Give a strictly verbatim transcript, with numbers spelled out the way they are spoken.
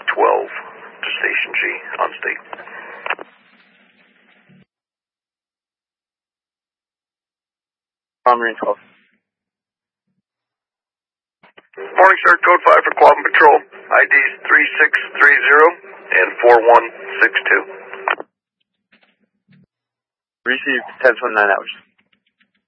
twelve to Station G on state. Marine twelve. Morning, sir. Code five for Quabbin Patrol. I Ds three six three zero and four one six two. Received ten twenty-nine hours.